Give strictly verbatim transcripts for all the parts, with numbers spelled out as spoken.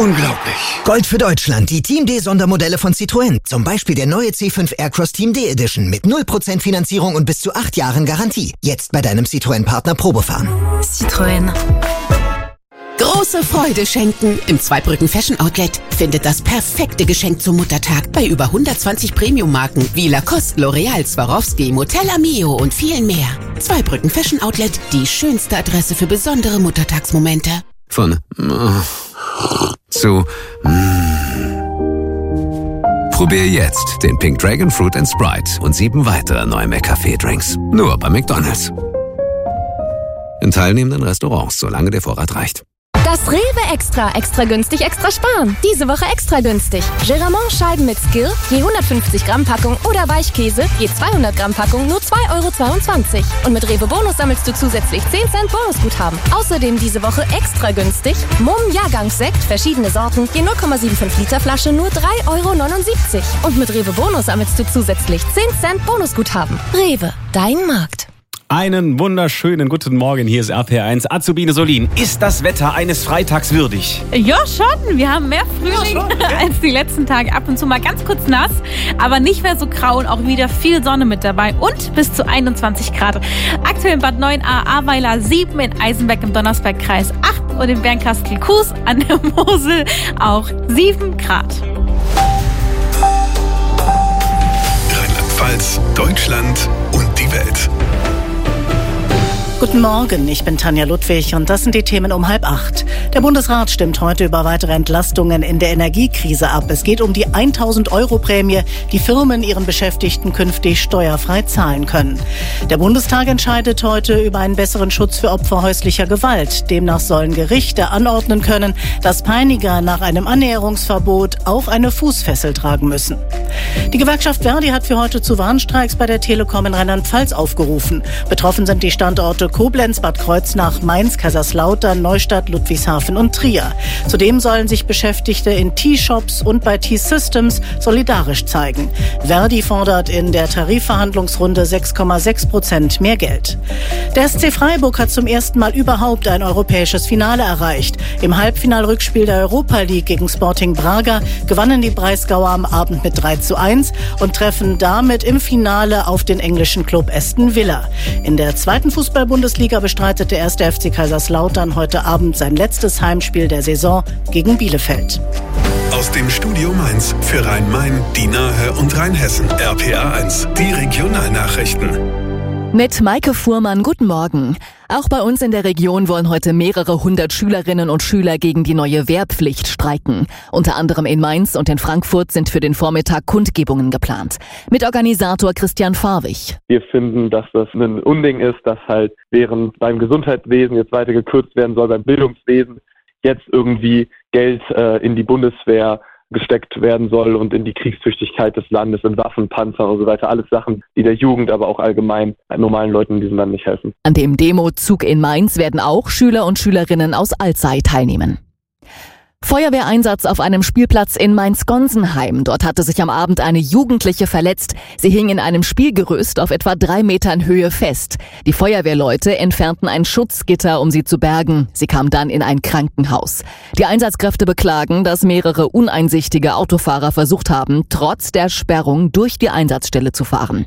Unglaublich. Gold für Deutschland, die Team D Sondermodelle von Citroën. Zum Beispiel der neue C fünf Aircross Team D Edition mit null Prozent Finanzierung und bis zu acht Jahren Garantie. Jetzt bei deinem Citroën-Partner Probefahren. Citroën. Große Freude schenken. Im Zweibrücken Fashion Outlet findet das perfekte Geschenk zum Muttertag bei über hundertzwanzig Premium-Marken wie Lacoste, L'Oreal, Swarovski, Motella Mio und vielen mehr. Zweibrücken Fashion Outlet, die schönste Adresse für besondere Muttertagsmomente. Von zu Probier jetzt den Pink Dragon Fruit and Sprite und sieben weitere neue McCafé-Drinks. Nur bei McDonald's. In teilnehmenden Restaurants, solange der Vorrat reicht. Das Rewe Extra, extra günstig, extra sparen. Diese Woche extra günstig. Geramont-Scheiben mit Skill, je hundertfünfzig Gramm Packung oder Weichkäse, je zweihundert Gramm Packung, nur zwei Euro zweiundzwanzig. Und mit Rewe Bonus sammelst du zusätzlich zehn Cent Bonusguthaben. Außerdem diese Woche extra günstig. Mumm Jahrgangssekt, verschiedene Sorten, je null Komma fünfundsiebzig Liter Flasche, nur drei Euro neunundsiebzig. Und mit Rewe Bonus sammelst du zusätzlich zehn Cent Bonusguthaben. Rewe, dein Markt. Einen wunderschönen guten Morgen, hier ist R P R eins. Azubine Solin, ist das Wetter eines Freitags würdig? Ja, schon. Wir haben mehr Frühling ja, schon, als die letzten Tage. Ab und zu mal ganz kurz nass, aber nicht mehr so grau und auch wieder viel Sonne mit dabei und bis zu einundzwanzig Grad. Aktuell in Bad Neuenahr, Ahrweiler sieben, in Eisenberg im Donnersbergkreis acht und in Bernkastel-Kues an der Mosel auch sieben Grad. Rheinland-Pfalz, Deutschland und die Welt. Guten Morgen, ich bin Tanja Ludwig und das sind die Themen um halb acht. Der Bundesrat stimmt heute über weitere Entlastungen in der Energiekrise ab. Es geht um die tausend Euro Prämie, die Firmen ihren Beschäftigten künftig steuerfrei zahlen können. Der Bundestag entscheidet heute über einen besseren Schutz für Opfer häuslicher Gewalt. Demnach sollen Gerichte anordnen können, dass Peiniger nach einem Annäherungsverbot auch eine Fußfessel tragen müssen. Die Gewerkschaft Verdi hat für heute zu Warnstreiks bei der Telekom in Rheinland-Pfalz aufgerufen. Betroffen sind die Standorte Koblenz, Bad Kreuznach, Mainz, Kaiserslautern, Neustadt, Ludwigshafen und Trier. Zudem sollen sich Beschäftigte in T-Shops und bei T-Systems solidarisch zeigen. Verdi fordert in der Tarifverhandlungsrunde sechs Komma sechs Prozent mehr Geld. Der S C Freiburg hat zum ersten Mal überhaupt ein europäisches Finale erreicht. Im Halbfinalrückspiel der Europa League gegen Sporting Braga gewannen die Breisgauer am Abend mit drei zu eins und treffen damit im Finale auf den englischen Club Aston Villa. In der zweiten Fußball-Bundesliga bestreitet der erste F C Kaiserslautern heute Abend sein letztes Heimspiel der Saison gegen Bielefeld. Aus dem Studio Mainz für Rhein-Main, die Nahe und Rheinhessen. R P R eins, die Regionalnachrichten. Mit Maike Fuhrmann, guten Morgen. Auch bei uns in der Region wollen heute mehrere hundert Schülerinnen und Schüler gegen die neue Wehrpflicht streiken. Unter anderem in Mainz und in Frankfurt sind für den Vormittag Kundgebungen geplant. Mitorganisator Christian Farwig. Wir finden, dass das ein Unding ist, dass halt während beim Gesundheitswesen jetzt weiter gekürzt werden soll, beim Bildungswesen jetzt irgendwie Geld äh, in die Bundeswehr gesteckt werden soll und in die Kriegstüchtigkeit des Landes, in Waffen, Panzern und so weiter. Alles Sachen, die der Jugend, aber auch allgemein normalen Leuten in diesem Land nicht helfen. An dem Demozug in Mainz werden auch Schüler und Schülerinnen aus Alzey teilnehmen. Feuerwehreinsatz auf einem Spielplatz in Mainz-Gonsenheim. Dort hatte sich am Abend eine Jugendliche verletzt. Sie hing in einem Spielgerüst auf etwa drei Metern Höhe fest. Die Feuerwehrleute entfernten ein Schutzgitter, um sie zu bergen. Sie kam dann in ein Krankenhaus. Die Einsatzkräfte beklagen, dass mehrere uneinsichtige Autofahrer versucht haben, trotz der Sperrung durch die Einsatzstelle zu fahren.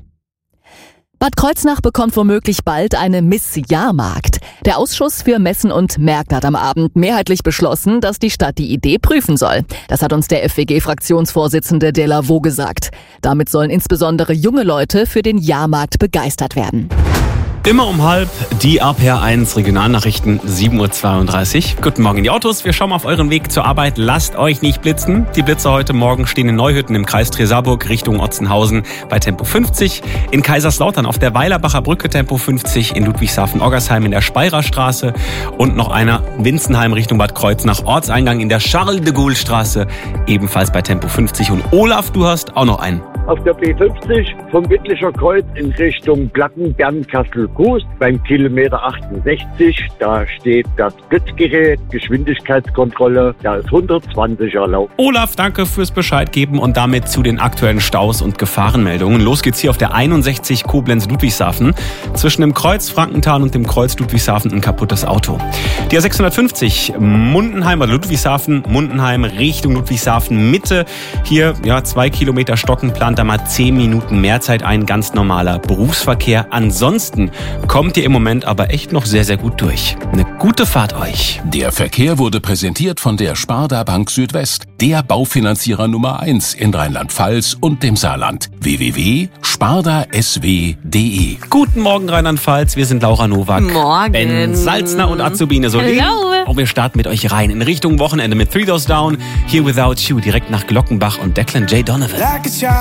Bad Kreuznach bekommt womöglich bald eine Miss-Jahrmarkt. Der Ausschuss für Messen und Märkte hat am Abend mehrheitlich beschlossen, dass die Stadt die Idee prüfen soll. Das hat uns der F W G-Fraktionsvorsitzende Delavaux gesagt. Damit sollen insbesondere junge Leute für den Jahrmarkt begeistert werden. Immer um halb die R P R eins Regionalnachrichten, sieben Uhr zweiunddreißig. Guten Morgen in die Autos. Wir schauen mal auf euren Weg zur Arbeit. Lasst euch nicht blitzen. Die Blitzer heute Morgen stehen in Neuhütten im Kreis Trier-Saarburg Richtung Otzenhausen bei Tempo fünfzig. In Kaiserslautern auf der Weilerbacher Brücke Tempo fünfzig. In Ludwigshafen-Oggersheim in der Speyerer-Straße. Und noch einer Winzenheim Richtung Bad Kreuznach Ortseingang in der Charles-de-Gaulle-Straße. Ebenfalls bei Tempo fünfzig. Und Olaf, du hast auch noch einen. auf der B fünfzig vom Wittlicher Kreuz in Richtung Platten-Bern-Kassel-Kues beim Kilometer achtundsechzig. Da steht das Blitzgerät, Geschwindigkeitskontrolle, da ist hundertzwanzig erlaubt. Olaf, danke fürs Bescheid geben und damit zu den aktuellen Staus und Gefahrenmeldungen. Los geht's hier auf der einundsechzig Koblenz-Ludwigshafen. Zwischen dem Kreuz Frankenthal und dem Kreuz Ludwigshafen ein kaputtes Auto. Die A sechshundertfünfzig Mundenheim oder Ludwigshafen, Mundenheim Richtung Ludwigshafen Mitte. Hier ja zwei Kilometer Stocken, plant da mal zehn Minuten mehr Zeit ein. Ganz normaler Berufsverkehr. Ansonsten kommt ihr im Moment aber echt noch sehr, sehr gut durch. Eine gute Fahrt euch. Der Verkehr wurde präsentiert von der Sparda Bank Südwest, der Baufinanzierer Nummer eins in Rheinland-Pfalz und dem Saarland. w w w punkt sparda s w punkt d e. Guten Morgen Rheinland-Pfalz, wir sind Laura Nowak, Morgen. Ben Salzner und Azubine Solin. Hallo. Und wir starten mit euch rein in Richtung Wochenende mit Three Doors Down, Here Without You, direkt nach Glockenbach und Declan J. Donovan.